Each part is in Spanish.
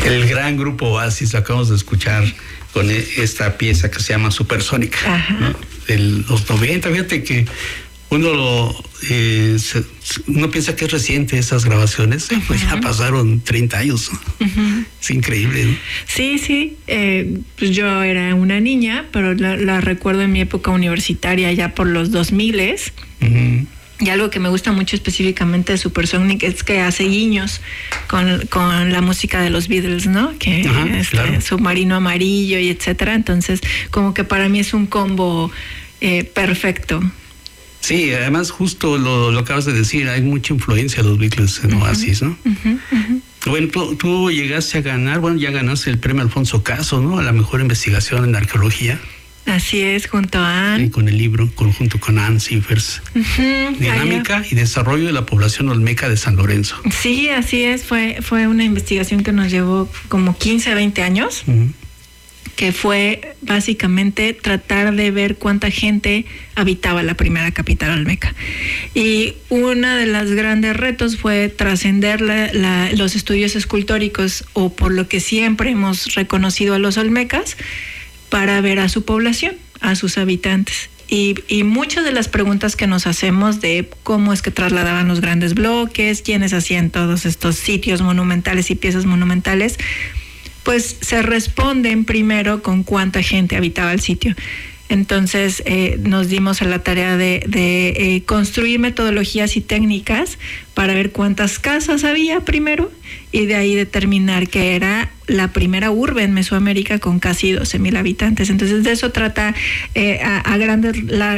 El gran grupo Oasis, lo acabamos de escuchar con esta pieza que se llama Supersónica, ¿no? De los 90. Fíjate que uno piensa que es reciente esas grabaciones, pues ya pasaron 30 años. Es increíble, ¿no? Sí, pues yo era una niña, pero la recuerdo en mi época universitaria, ya por los 2000s. Y algo que me gusta mucho específicamente de Supersonic es que hace guiños con la música de los Beatles, ¿no? Que claro. Submarino Amarillo y etcétera. Entonces, como que para mí es un combo perfecto. Sí, además justo lo acabas de decir, hay mucha influencia de los Beatles en Oasis, ¿no? Bueno, tú llegaste a ganar, ya ganaste el premio Alfonso Caso, ¿no? A la mejor investigación en arqueología. Así es, junto a Anne. Sí, con el libro, junto con Anne Sivers. Dinámica y desarrollo de la población olmeca de San Lorenzo. Sí, así es, fue una investigación que nos llevó como 15, 20 años. Que fue básicamente tratar de ver cuánta gente habitaba la primera capital olmeca. Y uno de los grandes retos fue trascender los estudios escultóricos, o por lo que siempre hemos reconocido a los olmecas, para ver a su población, a sus habitantes. Y muchas de las preguntas que nos hacemos de cómo es que trasladaban los grandes bloques, quiénes hacían todos estos sitios monumentales y piezas monumentales, pues se responden primero con cuánta gente habitaba el sitio. Entonces nos dimos a la tarea de construir metodologías y técnicas para ver cuántas casas había primero, y de ahí determinar que era la primera urbe en Mesoamérica con casi 12,000 habitantes. Entonces de eso trata a grandes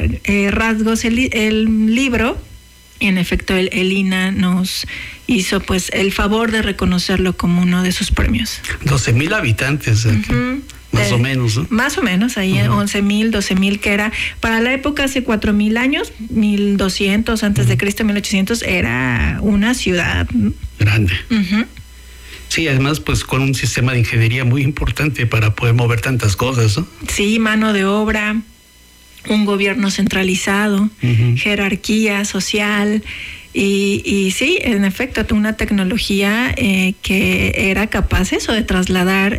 rasgos el libro. Y en efecto el INAH nos hizo pues el favor de reconocerlo como uno de sus premios. 12,000 habitantes. Más o menos, ¿no? Más o menos, ahí 11,000, 12,000, que era para la época hace 4,000 años, 1200 antes de Cristo, 1800, era una ciudad grande. Sí, además pues con un sistema de ingeniería muy importante para poder mover tantas cosas, ¿no? Sí, mano de obra, un gobierno centralizado, jerarquía social. Y sí, en efecto, una tecnología que era capaz eso de trasladar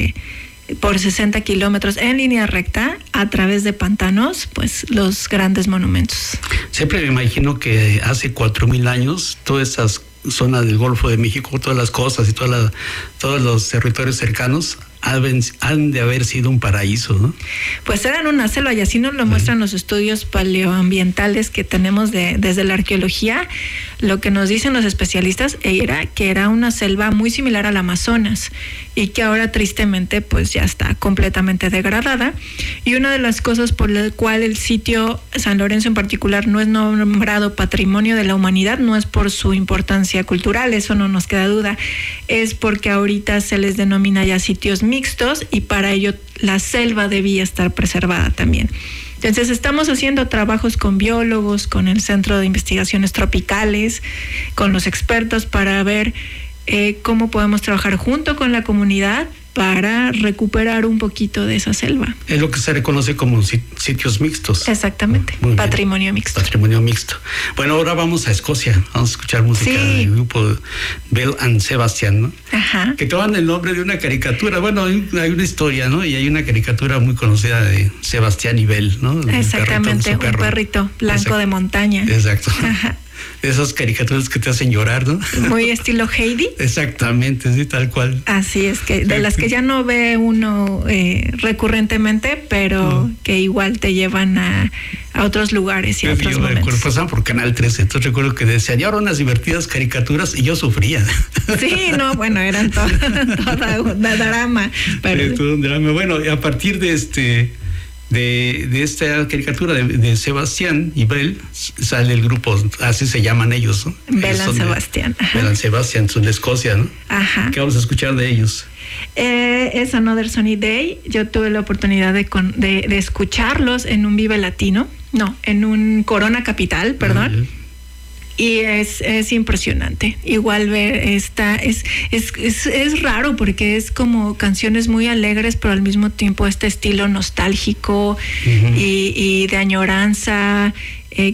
por 60 kilómetros en línea recta a través de pantanos, pues los grandes monumentos. Siempre me imagino que hace 4,000 años todas esas zonas del Golfo de México, todas las costas y todos los territorios cercanos han de haber sido un paraíso, ¿no? Pues eran una selva, y así nos lo muestran los estudios paleoambientales que tenemos desde la arqueología. Lo que nos dicen los especialistas era que era una selva muy similar al Amazonas, y que ahora tristemente pues ya está completamente degradada. Y una de las cosas por la cual el sitio San Lorenzo en particular no es nombrado Patrimonio de la Humanidad no es por su importancia cultural, eso no nos queda duda, es porque ahorita se les denomina ya sitios mixtos, y para ello la selva debía estar preservada también. Entonces estamos haciendo trabajos con biólogos, con el Centro de Investigaciones Tropicales, con los expertos para ver cómo podemos trabajar junto con la comunidad para recuperar un poquito de esa selva. Es lo que se reconoce como sitios mixtos. Exactamente, patrimonio mixto. Patrimonio mixto. Bueno, ahora vamos a Escocia, vamos a escuchar música del grupo Belle and Sebastian, ¿no? Que toman el nombre de una caricatura. Bueno, hay una historia, ¿no? Y hay una caricatura muy conocida de Sebastián y Belle, ¿no? Exactamente, un perrito blanco de montaña. Exacto. Esas caricaturas que te hacen llorar, ¿no? Muy estilo Heidi. Exactamente, sí, tal cual. Así es, que de las que ya no ve uno recurrentemente, pero que igual te llevan a otros lugares y a otros momentos. Pasaban por Canal 13, entonces recuerdo que decían, y ahora unas divertidas caricaturas, y yo sufría. Sí, no, bueno, eran toda un drama. Pero... todo un drama. Bueno, a partir de esta caricatura de Sebastián y Belle sale el grupo, así se llaman ellos, ¿no? Belle and Sebastian. Belle and Sebastian, son de Escocia, ¿no? ¿Qué vamos a escuchar de ellos? Es Another Sunny Day. Yo tuve la oportunidad de escucharlos en un Vive Latino, en un Corona Capital, perdón. Y es impresionante. Igual ver es raro porque es como canciones muy alegres, pero al mismo tiempo este estilo nostálgico y de añoranza,